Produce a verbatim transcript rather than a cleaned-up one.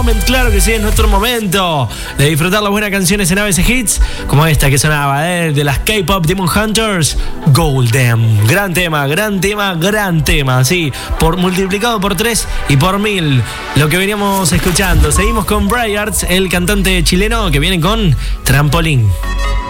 Claro que sí, es nuestro momento de disfrutar las buenas canciones en A B C Hits, como esta que sonaba ¿eh? de las K-Pop Demon Hunters, Golden. Gran tema, gran tema, gran tema, sí, por multiplicado por tres y por mil, lo que veníamos escuchando. Seguimos con Briards, el cantante chileno que viene con Trampolín.